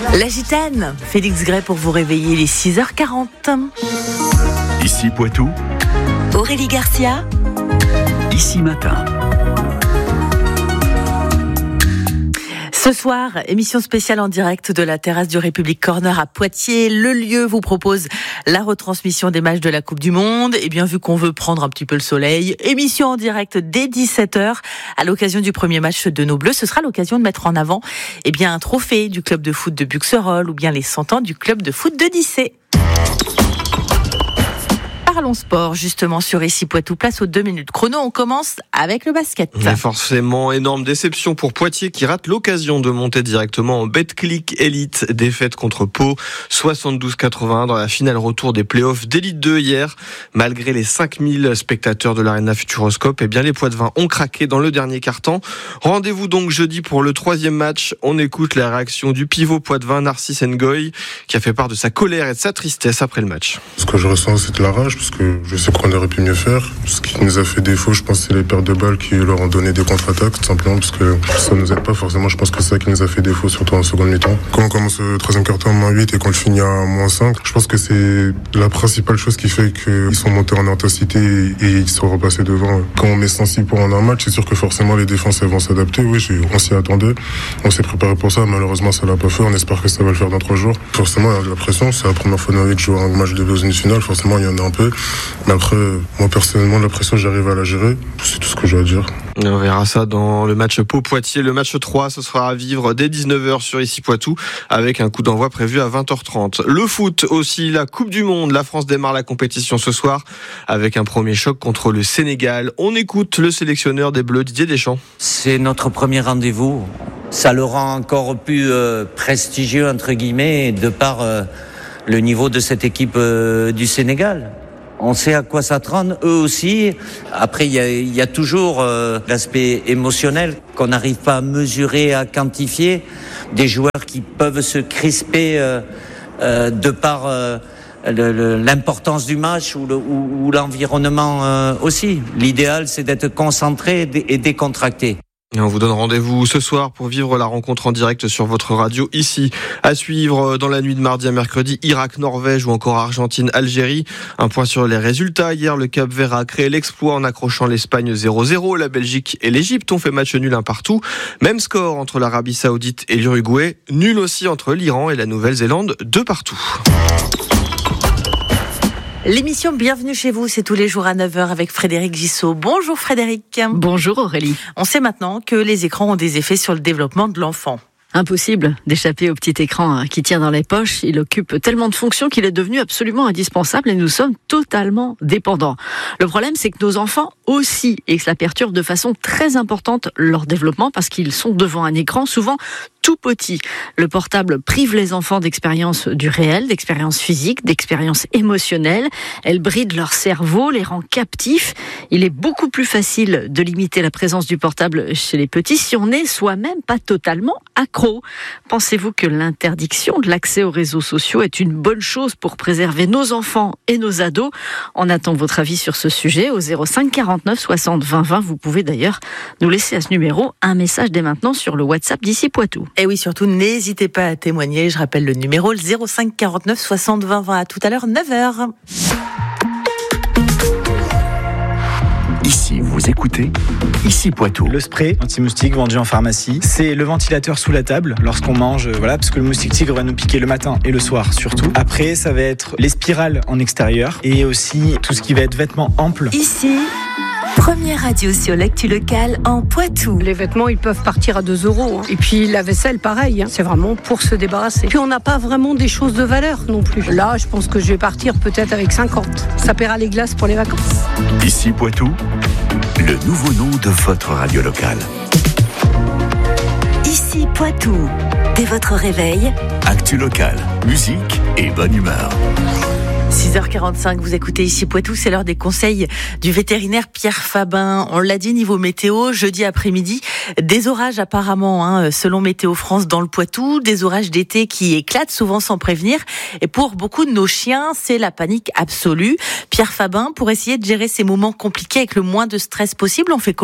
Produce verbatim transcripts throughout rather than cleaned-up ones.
La Gitane, Félix Gray pour vous réveiller les six heures quarante. Ici Poitou, Aurélie Garcia, Ici Matin. Ce soir, émission spéciale en direct de la terrasse du République Corner à Poitiers. Le lieu vous propose la retransmission des matchs de la Coupe du Monde. Et bien, vu qu'on veut prendre un petit peu le soleil, émission en direct dès dix-sept heures à l'occasion du premier match de nos Bleus. Ce sera l'occasion de mettre en avant eh bien, un trophée du club de foot de Buxerolles ou bien les cent ans du club de foot de Dissay. Parlons sport, justement, sur Ici Poitou. Place aux deux minutes chrono. On commence avec le basket. Mais forcément, énorme déception pour Poitiers qui rate l'occasion de monter directement en Betclic Elite. Défaite contre Pau, soixante-douze quatre-vingt-un dans la finale retour des playoffs d'Elite deux hier. Malgré les cinq mille spectateurs de l'Arena Futuroscope, eh bien, les Poitevins ont craqué dans le dernier quart-temps. Rendez-vous donc jeudi pour le troisième match. On écoute la réaction du pivot Poitevin, Narcisse Ngoy, qui a fait part de sa colère et de sa tristesse après le match. Ce que je ressens, c'est de la rage. Parce que je sais qu'on aurait pu mieux faire. Ce qui nous a fait défaut, je pense, c'est les pertes de balles qui leur ont donné des contre-attaques, tout simplement, parce que ça nous aide pas forcément. Je pense que c'est ça qui nous a fait défaut, surtout en seconde mi-temps. Quand on commence le troisième quart-temps à moins huit et qu'on le finit à moins cinq, je pense que c'est la principale chose qui fait qu'ils sont montés en intensité et ils sont repassés devant. Quand on met cent six points en un match, c'est sûr que forcément les défenses elles vont s'adapter. Oui, on s'y attendait. On s'est préparé pour ça. Malheureusement, ça l'a pas fait. On espère que ça va le faire dans trois jours. Forcément, il y a de la pression. C'est la première fois dans la vie de jouer un match de deuxième finale. Forcément, il y en a un peu. Mais après, moi personnellement, la pression, j'arrive à la gérer. C'est tout ce que j'ai à dire. On verra ça dans le match Pau-Poitiers. Le match trois, ce sera à vivre dès dix-neuf heures sur Ici Poitou, avec un coup d'envoi prévu à vingt heures trente. Le foot aussi, la Coupe du Monde. La France démarre la compétition ce soir avec un premier choc contre le Sénégal. On écoute le sélectionneur des Bleus, Didier Deschamps. C'est notre premier rendez-vous. Ça le rend encore plus euh, prestigieux, entre guillemets, de par euh, le niveau de cette équipe euh, du Sénégal. On sait à quoi s'attendre, eux aussi. Après, il y a, il y a toujours euh, l'aspect émotionnel qu'on n'arrive pas à mesurer, à quantifier. Des joueurs qui peuvent se crisper euh, euh, de par euh, le, le, l'importance du match ou, le, ou, ou l'environnement euh, aussi. L'idéal, c'est d'être concentré et décontracté. Et on vous donne rendez-vous ce soir pour vivre la rencontre en direct sur votre radio ici. À suivre dans la nuit de mardi à mercredi, Irak-Norvège ou encore Argentine-Algérie. Un point sur les résultats. Hier, le Cap-Vert a créé l'exploit en accrochant l'Espagne zéro zéro. La Belgique et l'Égypte ont fait match nul un partout. Même score entre l'Arabie Saoudite et l'Uruguay. Nul aussi entre l'Iran et la Nouvelle-Zélande, deux partout. L'émission Bienvenue chez vous, c'est tous les jours à neuf heures avec Frédéric Gissot. Bonjour Frédéric. Bonjour Aurélie. On sait maintenant que les écrans ont des effets sur le développement de l'enfant. Impossible d'échapper au petit écran qui tient dans les poches. Il occupe tellement de fonctions qu'il est devenu absolument indispensable et nous sommes totalement dépendants. Le problème, c'est que nos enfants aussi, et que cela perturbe de façon très importante leur développement parce qu'ils sont devant un écran souvent tout petit. Le portable prive les enfants d'expériences du réel, d'expériences physiques, d'expériences émotionnelles. Elle bride leur cerveau, les rend captifs. Il est beaucoup plus facile de limiter la présence du portable chez les petits si on n'est soi-même pas totalement accro. Pensez-vous que l'interdiction de l'accès aux réseaux sociaux est une bonne chose pour préserver nos enfants et nos ados ? On attend votre avis sur ce sujet au zéro cinq quarante-neuf soixante vingt vingt. Vous pouvez d'ailleurs nous laisser à ce numéro un message dès maintenant sur le WhatsApp d'Ici Poitou. Et oui, surtout, n'hésitez pas à témoigner. Je rappelle le numéro, le zéro cinq quarante-neuf soixante vingt vingt. À tout à l'heure, neuf heures. Ici, vous écoutez Ici Poitou. Le spray anti-moustique vendu en pharmacie, c'est le ventilateur sous la table lorsqu'on mange, voilà, parce que le moustique tigre va nous piquer le matin et le soir surtout. Après, ça va être les spirales en extérieur et aussi tout ce qui va être vêtements amples. Ici, première radio sur l'actu locale en Poitou. Les vêtements, ils peuvent partir à deux euros. Hein. Et puis la vaisselle, pareil. Hein. C'est vraiment pour se débarrasser. Puis on n'a pas vraiment des choses de valeur non plus. Là, je pense que je vais partir peut-être avec cinquante. Ça paiera les glaces pour les vacances. Ici Poitou, le nouveau nom de votre radio locale. Ici Poitou, dès votre réveil. Actu locale, musique et bonne humeur. six heures quarante-cinq, vous écoutez Ici Poitou, c'est l'heure des conseils du vétérinaire Pierre Fabin. On l'a dit, niveau météo, jeudi après-midi, des orages apparemment, hein, selon Météo France dans le Poitou, des orages d'été qui éclatent souvent sans prévenir. Et pour beaucoup de nos chiens, c'est la panique absolue. Pierre Fabin, pour essayer de gérer ces moments compliqués avec le moins de stress possible, on fait comment ?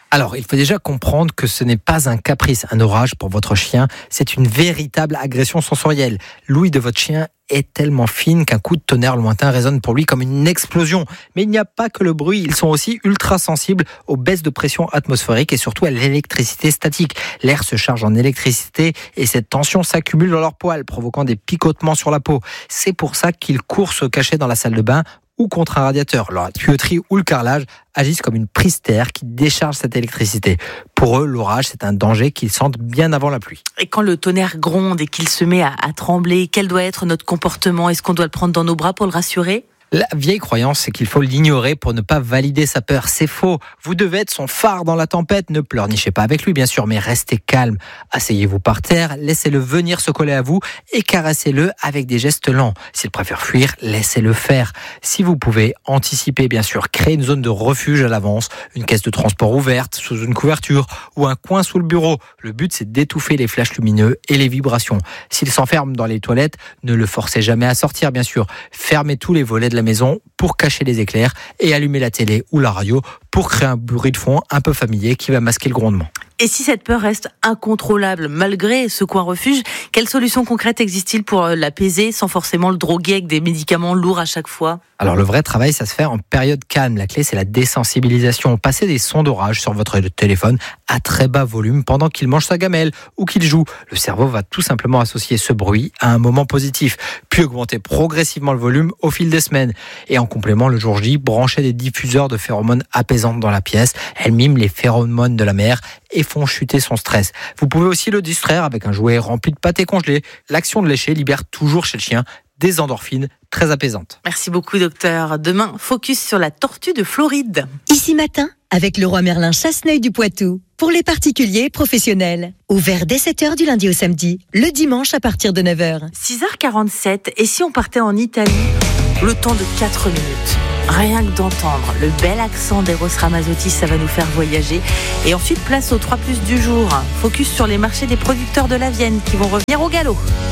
Alors, il faut déjà comprendre que ce n'est pas un caprice, un orage pour votre chien, c'est une véritable agression sensorielle. L'ouïe de votre chien est tellement fine qu'un coup de tonnerre lointain résonne pour lui comme une explosion. Mais il n'y a pas que le bruit, ils sont aussi ultra sensibles aux baisses de pression atmosphérique et surtout à l'électricité statique. L'air se charge en électricité et cette tension s'accumule dans leurs poils, provoquant des picotements sur la peau. C'est pour ça qu'ils courent se cacher dans la salle de bain ou contre un radiateur. La tuyauterie ou le carrelage agissent comme une prise terre qui décharge cette électricité. Pour eux, l'orage, c'est un danger qu'ils sentent bien avant la pluie. Et quand le tonnerre gronde et qu'il se met à, à trembler, quel doit être notre comportement ? Est-ce qu'on doit le prendre dans nos bras pour le rassurer ? La vieille croyance, c'est qu'il faut l'ignorer pour ne pas valider sa peur. C'est faux. Vous devez être son phare dans la tempête. Ne pleurnichez pas avec lui, bien sûr, mais restez calme. Asseyez-vous par terre, laissez-le venir se coller à vous et caressez-le avec des gestes lents. S'il préfère fuir, laissez-le faire. Si vous pouvez, anticipez, bien sûr. Créez une zone de refuge à l'avance, une caisse de transport ouverte, sous une couverture ou un coin sous le bureau. Le but, c'est d'étouffer les flashs lumineux et les vibrations. S'il s'enferme dans les toilettes, ne le forcez jamais à sortir, bien sûr. Fermez tous les volets de la maison pour cacher les éclairs et allumer la télé ou la radio pour créer un bruit de fond un peu familier qui va masquer le grondement. Et si cette peur reste incontrôlable malgré ce coin refuge, quelle solution concrète existe-t-il pour l'apaiser sans forcément le droguer avec des médicaments lourds à chaque fois ? Alors le vrai travail, ça se fait en période calme. La clé, c'est la désensibilisation. Passez des sons d'orage sur votre téléphone à très bas volume pendant qu'il mange sa gamelle ou qu'il joue. Le cerveau va tout simplement associer ce bruit à un moment positif, puis augmenter progressivement le volume au fil des semaines. Et en complément, le jour J, branchez des diffuseurs de phéromones apaisantes dans la pièce. Elles miment les phéromones de la mère et font chuter son stress. Vous pouvez aussi le distraire avec un jouet rempli de pâté congelé. L'action de lécher libère toujours chez le chien des endorphines très apaisantes. Merci beaucoup, docteur. Demain, focus sur la tortue de Floride. Ici Matin, avec Leroy Merlin Chasseneuil du Poitou. Pour les particuliers et professionnels. Ouvert dès sept heures du lundi au samedi. Le dimanche à partir de neuf heures. six heures quarante-sept. Et si on partait en Italie ? Le temps de quatre minutes. Rien que d'entendre le bel accent d'Eros Ramazzotti, ça va nous faire voyager. Et ensuite, place aux trois plus du jour. Focus sur les marchés des producteurs de la Vienne qui vont revenir au galop.